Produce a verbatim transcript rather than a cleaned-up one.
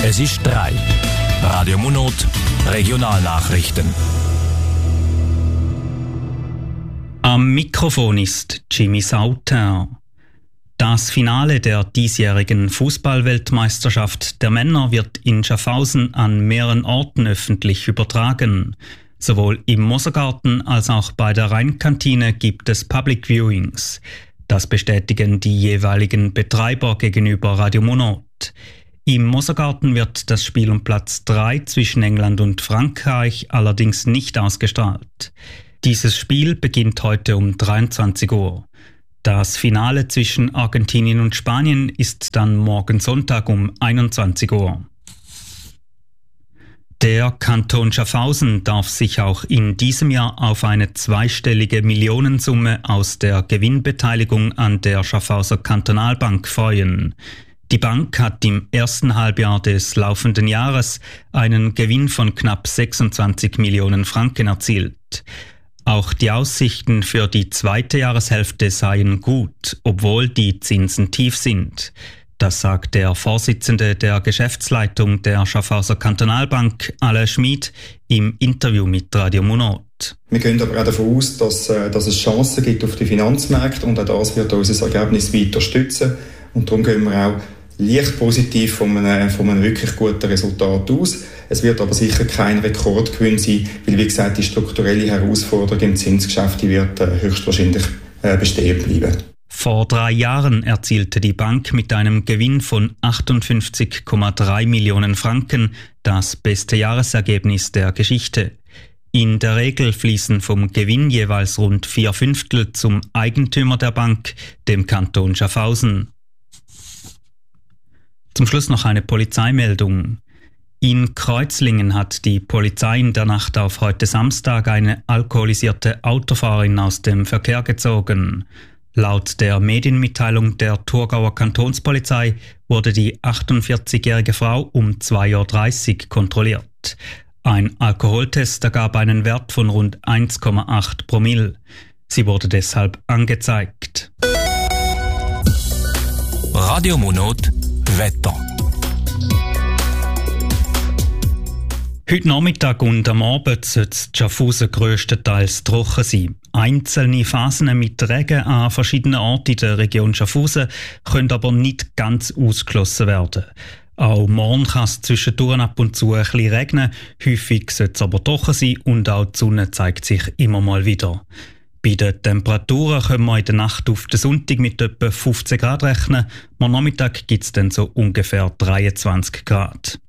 Es ist drei. Radio Monot, Regionalnachrichten. Am Mikrofon ist Jimmy Sauter. Das Finale der diesjährigen Fußball-Weltmeisterschaft der Männer wird in Schaffhausen an mehreren Orten öffentlich übertragen. Sowohl im Mosergarten als auch bei der Rheinkantine gibt es Public Viewings. Das bestätigen die jeweiligen Betreiber gegenüber Radio Monot. Im Mosergarten wird das Spiel um Platz drei zwischen England und Frankreich allerdings nicht ausgestrahlt. Dieses Spiel beginnt heute um dreiundzwanzig Uhr. Das Finale zwischen Argentinien und Spanien ist dann morgen Sonntag um einundzwanzig Uhr. Der Kanton Schaffhausen darf sich auch in diesem Jahr auf eine zweistellige Millionensumme aus der Gewinnbeteiligung an der Schaffhauser Kantonalbank freuen. Die Bank hat im ersten Halbjahr des laufenden Jahres einen Gewinn von knapp sechsundzwanzig Millionen Franken erzielt. Auch die Aussichten für die zweite Jahreshälfte seien gut, obwohl die Zinsen tief sind. Das sagt der Vorsitzende der Geschäftsleitung der Schaffhauser Kantonalbank, Alain Schmid, im Interview mit Radio Monot. Wir gehen aber auch davon aus, dass, dass es Chancen gibt auf die Finanzmärkte und auch das wird unser Ergebnis weiter stützen. Und darum gehen wir auch leicht positiv von einem, von einem wirklich guten Resultat aus. Es wird aber sicher kein Rekordgewinn sein, weil, wie gesagt, die strukturelle Herausforderung im Zinsgeschäft die wird äh, höchstwahrscheinlich äh, bestehen bleiben. Vor drei Jahren erzielte die Bank mit einem Gewinn von achtundfünfzig Komma drei Millionen Franken das beste Jahresergebnis der Geschichte. In der Regel fließen vom Gewinn jeweils rund vier Fünftel zum Eigentümer der Bank, dem Kanton Schaffhausen. Zum Schluss noch eine Polizeimeldung. In Kreuzlingen hat die Polizei in der Nacht auf heute Samstag eine alkoholisierte Autofahrerin aus dem Verkehr gezogen. Laut der Medienmitteilung der Thurgauer Kantonspolizei wurde die achtundvierzigjährige Frau um zwei Uhr dreißig kontrolliert. Ein Alkoholtest ergab einen Wert von rund eins Komma acht Promille. Sie wurde deshalb angezeigt. Radio Monot Wetter. Heute Nachmittag und am Abend soll es Schaffhausen grösstenteils trocken sein. Einzelne Phasen mit Regen an verschiedenen Orten in der Region Schaffhausen können aber nicht ganz ausgeschlossen werden. Auch morgen kann es zwischendurch ab und zu ein bisschen regnen, häufig soll es aber trocken sein und auch die Sonne zeigt sich immer mal wieder. Bei den Temperaturen können wir in der Nacht auf den Sonntag mit etwa fünfzehn Grad rechnen. Am Nachmittag gibt es dann so ungefähr dreiundzwanzig Grad.